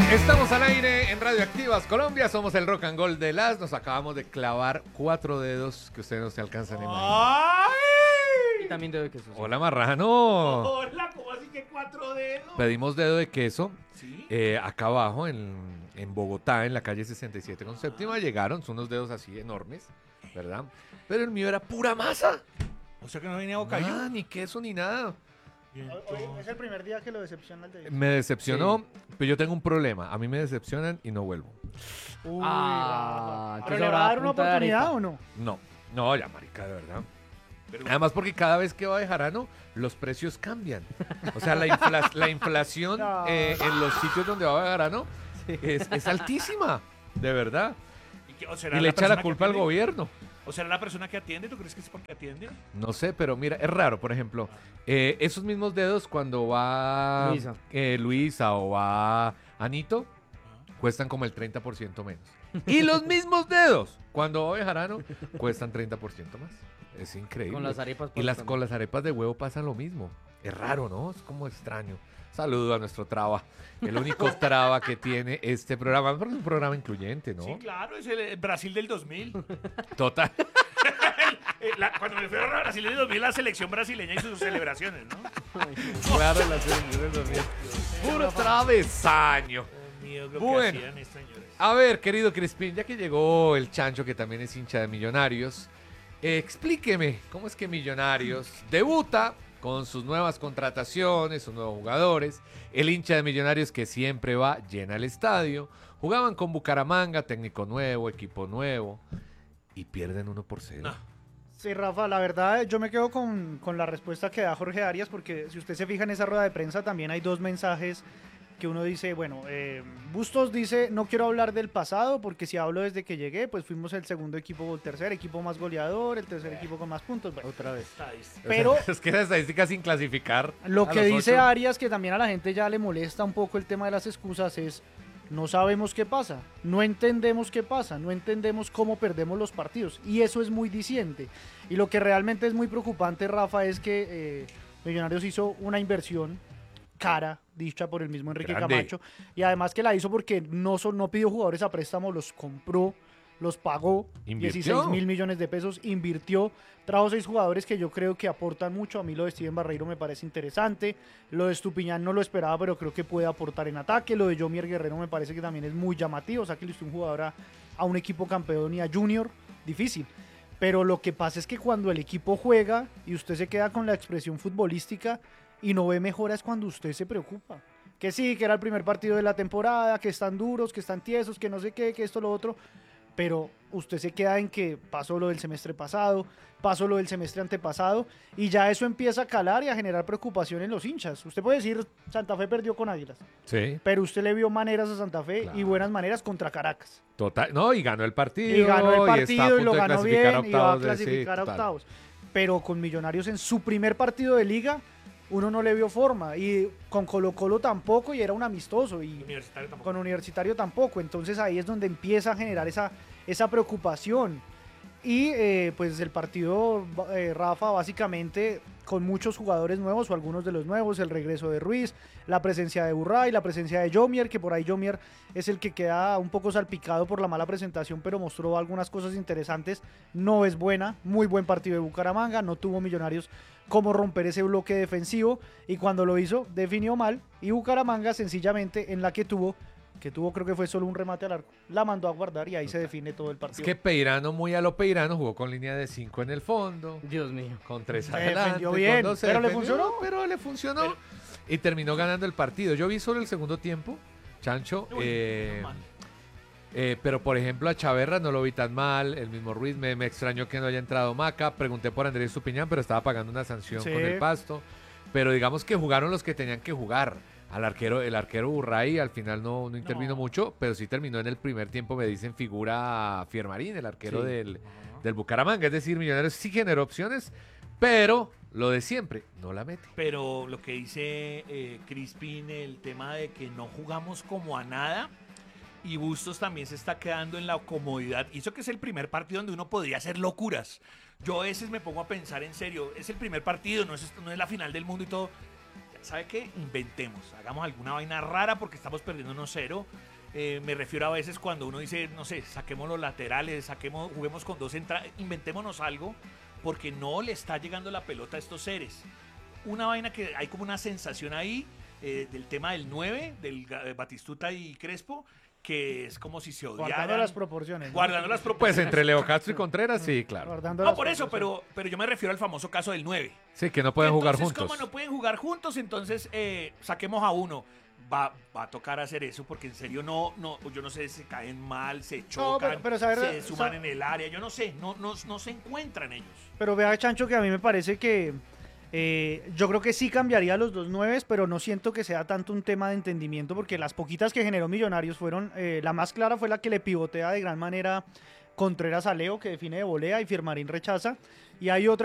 Estamos al aire en Radioactivas Colombia, somos el Rock and Gold de las. Nos acabamos de clavar 4 dedos que ustedes no se alcanzan a imaginar. ¡Ay! Y también dedo de queso. Hola, Marrano. Hola, ¿cómo así que 4 dedos? Pedimos dedo de queso. ¿Sí? Acá abajo en Bogotá, en la calle 67 con séptima, llegaron, son unos dedos así enormes, ¿verdad? Pero el mío era pura masa. O sea que no venía bocadillo. Nada, ni queso ni nada. Hoy es el primer día que lo decepciona el de... Me decepcionó, pero yo tengo un problema. A mí me decepcionan y no vuelvo. Uy, Ah, Rafa. ¿Pero entonces le va a ahora dar una punta de oportunidad arepa. o no? No, ya, marica, de verdad. Pero- Además, porque cada vez que va de Jarano, los precios cambian. O sea, la inflación No. en los sitios donde va de Jarano es altísima, de verdad. o será Y le echa persona la que culpa al atiende? gobierno. ¿O será la persona que atiende? ¿Tú crees que es porque atiende? No sé, pero mira, es raro, por ejemplo, esos mismos dedos cuando va Luisa o va Anito, cuestan como el 30% menos. Y los mismos dedos, cuando va Bejarano, cuestan 30% más. Es increíble. Con las arepas. Y con las arepas de huevo pasa lo mismo. Es raro, ¿no? Es como extraño. Saludo a nuestro traba, el único traba que tiene este programa, porque es un programa incluyente, ¿no? Sí, claro, es el Brasil del 2000. Total. Cuando me fui a Brasil del 2000, la selección brasileña y sus celebraciones, ¿no? Claro, la selección del 2000. Puro travesaño. Dios mío, lo Bueno. que hacían estos señores. A ver, querido Crispín, ya que llegó el Chancho, que también es hincha de Millonarios, explíqueme cómo es que Millonarios debuta con sus nuevas contrataciones, sus nuevos jugadores. El hincha de Millonarios que siempre va, llena el estadio. Jugaban con Bucaramanga, técnico nuevo, equipo nuevo, y pierden 1-0. No. Sí, Rafa, la verdad yo me quedo con la respuesta que da Jorge Arias, porque si usted se fija en esa rueda de prensa también hay dos mensajes que uno dice, bueno, Bustos dice, no quiero hablar del pasado, porque si hablo desde que llegué, pues fuimos el segundo equipo, o el tercer equipo más goleador, el tercer equipo con más puntos. Bueno, Otra vez. Estadística. pero Es que la estadística sin clasificar. lo a que los dice 8. Arias, que también a la gente ya le molesta un poco el tema de las excusas, es no sabemos qué pasa, no entendemos qué pasa, no entendemos cómo perdemos los partidos. Y eso es muy diciente. Y lo que realmente es muy preocupante, Rafa, es que Millonarios hizo una inversión cara, dicha por el mismo Enrique Grande. Camacho, y además que la hizo porque no pidió jugadores a préstamo, los compró, los pagó, Invirtió. 16.000 millones de pesos, invirtió, trajo 6 jugadores que yo creo que aportan mucho. A mí lo de Steven Barreiro me parece interesante, lo de Estupiñán no lo esperaba, pero creo que puede aportar en ataque, lo de Jomier Guerrero me parece que también es muy llamativo, o sea que le un jugador a un equipo campeón y a Junior, difícil. Pero lo que pasa es que cuando el equipo juega y usted se queda con la expresión futbolística y no ve mejora, es cuando usted se preocupa. Que sí, que era el primer partido de la temporada, que están duros, que están tiesos, que no sé qué, que esto, lo otro. Pero usted se queda en que pasó lo del semestre pasado, pasó lo del semestre antepasado, y ya eso empieza a calar y a generar preocupación en los hinchas. Usted puede decir, Santa Fe perdió con Águilas, Sí, pero usted le vio maneras a Santa Fe Claro. y buenas maneras contra Caracas. total. No, y ganó el partido. Y ganó el está a partido y punto lo de ganó clasificar bien y va a sí, clasificar a total. octavos. Pero con Millonarios en su primer partido de liga, uno no le vio forma. Y con Colo Colo tampoco, y era un amistoso. Y Universitario tampoco. con Universitario tampoco. Entonces ahí es donde empieza a generar esa preocupación. Y pues el partido, Rafa, básicamente con muchos jugadores nuevos o algunos de los nuevos, el regreso de Ruiz, la presencia de Burray, la presencia de Jomier, que por ahí Jomier es el que queda un poco salpicado por la mala presentación, pero mostró algunas cosas interesantes. No es buena, muy buen partido de Bucaramanga, no tuvo Millonarios cómo romper ese bloque defensivo, y cuando lo hizo definió mal, y Bucaramanga sencillamente en la que tuvo creo que fue solo un remate al arco, la mandó a guardar y ahí se define todo el Es partido. que Peirano, muy a lo Peirano, jugó con línea de 5 en el fondo, Dios mío. con 3 Se adelante. defendió con bien, 2 se pero le defendió, funcionó. Pero le funcionó. Pero- y terminó ganando el partido. Yo vi solo el segundo tiempo, Chancho. Uy, no mal. Pero por ejemplo a Chaverra no lo vi tan mal, el mismo Ruiz me extrañó que no haya entrado Maca, pregunté por Andrés Estupiñán, pero estaba pagando una sanción Sí. con el Pasto, pero digamos que jugaron los que tenían que jugar. El arquero Burray al final no intervino No. mucho, pero sí terminó en el primer tiempo, me dicen, figura Fiermarín, el arquero Sí. del Bucaramanga, es decir, Millonarios sí generó opciones, pero lo de siempre, no la mete. Pero lo que dice Crispin, el tema de que no jugamos como a nada, y Bustos también se está quedando en la comodidad. Y eso que es el primer partido donde uno podría hacer locuras. Yo a veces me pongo a pensar en serio, es el primer partido, no es la final del mundo y todo. ¿sabe qué? Inventemos, hagamos alguna vaina rara porque estamos perdiendo 1-0. Me refiero a veces cuando uno dice, no sé, saquemos los laterales, juguemos con 2 entradas, inventémonos algo porque no le está llegando la pelota a estos seres. Una vaina que hay como una sensación ahí del tema del 9, del Batistuta y Crespo, que es como si se odiaran. Guardando las proporciones. ¿no? Guardando las proporciones. Pues entre Leo Castro y Contreras, sí, claro. Guardando No, las por eso, proporciones. pero yo me refiero al famoso caso del 9. Sí, que no pueden jugar Entonces, juntos. como no pueden jugar juntos, entonces saquemos a uno. Va a tocar hacer eso porque en serio yo no sé, se caen mal, se chocan, pero saber- se suman en el área, yo no sé, no se encuentran ellos. Pero vea, Chancho, que a mí me parece que yo creo que sí cambiaría los 2 9, pero no siento que sea tanto un tema de entendimiento, porque las poquitas que generó Millonarios fueron, la más clara fue la que le pivotea de gran manera Contreras a Leo, que define de volea y Firmarín rechaza, y hay otra